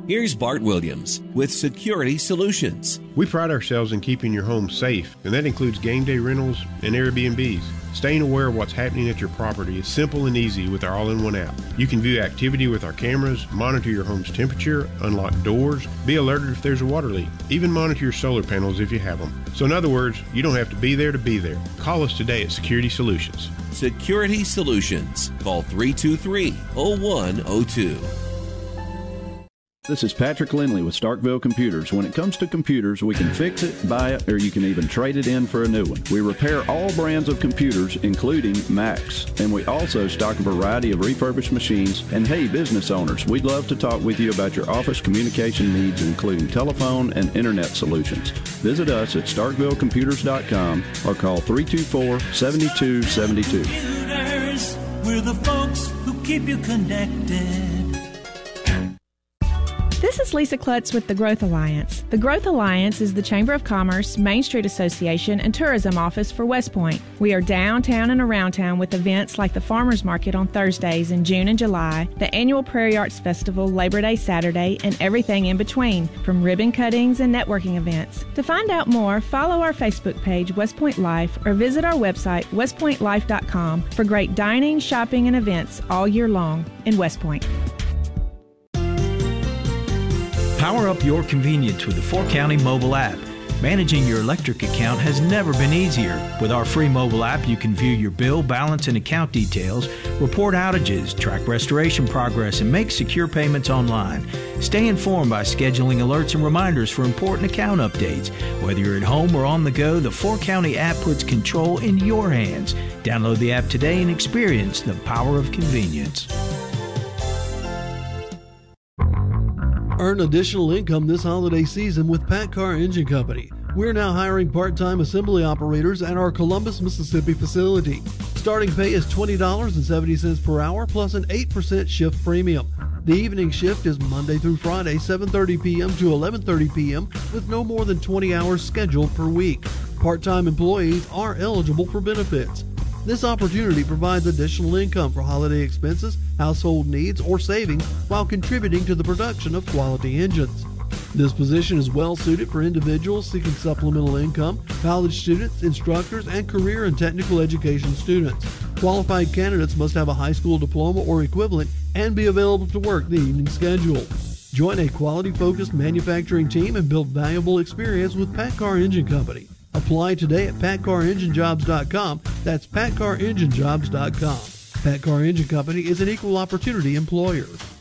Here's Bart Williams with Security Solutions. We pride ourselves in keeping your home safe, and that includes game day rentals and Airbnbs. Staying aware of what's happening at your property is simple and easy with our all-in-one app. You can view activity with our cameras, monitor your home's temperature, unlock doors, be alerted if there's a water leak, even monitor your solar panels if you have them. So in other words, you don't have to be there to be there. Call us today at Security Solutions. Security Solutions. Call 323-0102. This is Patrick Lindley with Starkville Computers. When it comes to computers, we can fix it, buy it, or you can even trade it in for a new one. We repair all brands of computers, including Macs. And we also stock a variety of refurbished machines. And hey, business owners, we'd love to talk with you about your office communication needs, including telephone and internet solutions. Visit us at StarkvilleComputers.com or call 324-7272. Computers, we're the folks who keep you connected. This is Lisa Klutz with the Growth Alliance. The Growth Alliance is the Chamber of Commerce, Main Street Association, and Tourism Office for West Point. We are downtown and around town with events like the Farmers Market on Thursdays in June and July, the annual Prairie Arts Festival Labor Day Saturday, and everything in between, from ribbon cuttings and networking events. To find out more, follow our Facebook page, West Point Life, or visit our website, westpointlife.com, for great dining, shopping, and events all year long in West Point. Power up your convenience with the 4County mobile app. Managing your electric account has never been easier. With our free mobile app, you can view your bill, balance, and account details, report outages, track restoration progress, and make secure payments online. Stay informed by scheduling alerts and reminders for important account updates. Whether you're at home or on the go, the 4County app puts control in your hands. Download the app today and experience the power of convenience. Earn additional income this holiday season with PACCAR Engine Company. We're now hiring part-time assembly operators at our Columbus, Mississippi facility. Starting pay is $20.70 per hour plus an 8% shift premium. The evening shift is Monday through Friday, 7:30 p.m. to 11:30 p.m. with no more than 20 hours scheduled per week. Part-time employees are eligible for benefits. This opportunity provides additional income for holiday expenses, household needs, or savings while contributing to the production of quality engines. This position is well suited for individuals seeking supplemental income, college students, instructors, and career and technical education students. Qualified candidates must have a high school diploma or equivalent and be available to work the evening schedule. Join a quality-focused manufacturing team and build valuable experience with PACCAR Engine Company. Apply today at PACCAREngineJobs.com. That's PACCAREngineJobs.com. PACCAR Engine Company is an equal opportunity employer.